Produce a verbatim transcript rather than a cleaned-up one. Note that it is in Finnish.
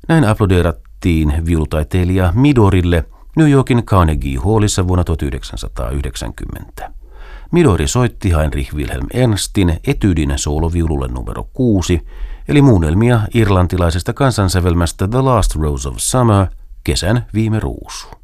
Näin aplodeerattiin viulutaiteilija Midorille New Yorkin Carnegie Hallissa vuonna tuhatyhdeksänsataayhdeksänkymmentä. Midori soitti Heinrich Wilhelm Ernstin etydin sooloviululle numero kuusi, eli muunnelmia irlantilaisesta kansansävelmästä The Last Rose of Summer, kesän viime ruusu.